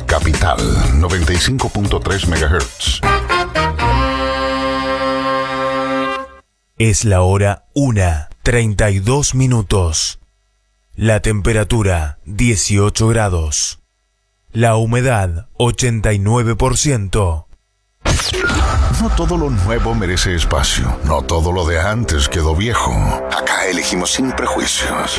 Capital 95.3 MHz. Es la hora 1:32. La temperatura 18 grados. La humedad 89%. No todo lo nuevo merece espacio. No todo lo de antes quedó viejo. Acá elegimos sin prejuicios.